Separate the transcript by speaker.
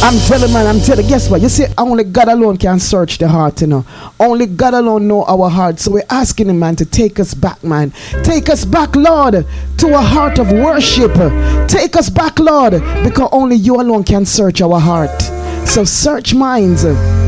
Speaker 1: I'm telling man, I'm telling, guess what? You see, only God alone can search the heart, you know. Only God alone know our heart. So we're asking him, man, to take us back, man. Take us back, Lord, to a heart of worship. Take us back, Lord, because only you alone can search our heart. So search minds.